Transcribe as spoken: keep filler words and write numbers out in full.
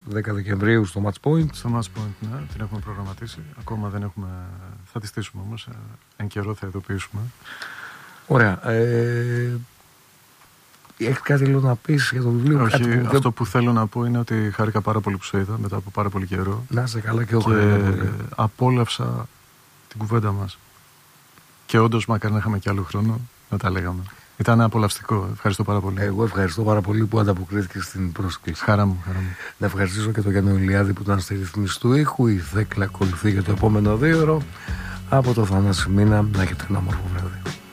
δέκα Δεκεμβρίου στο Match Point. Στο Match Point, ναι, την έχουμε προγραμματίσει. Ακόμα δεν έχουμε. Θα τη στήσουμε όμως. Εν καιρό θα ειδοποιήσουμε. Ωραία. Ε... Έχει κάτι άλλο να πεις για το βιβλίο? Όχι, κάτι που αυτό δεν... που θέλω να πω είναι ότι χάρηκα πάρα πολύ που σε είδα μετά από πάρα πολύ καιρό. Να είσαι καλά και εγώ. Και απόλαυσα την κουβέντα μας. Και όντως μακάρι να είχαμε κι άλλο χρόνο να τα λέγαμε. Ήταν απολαυστικό. Ευχαριστώ πάρα πολύ. Εγώ ευχαριστώ πάρα πολύ που ανταποκρίθηκες στην πρόσκληση. Χαρά μου, χαρά μου. Να ευχαριστήσω και τον Γιάννη Ηλιάδη που ήταν στη ρυθμίση του ήχου. Η Δέκλα ακολουθεί για το επόμενο δύο ώρο. Από το Θανάση Μίνα, να έχετε ένα όμορφο βράδυ.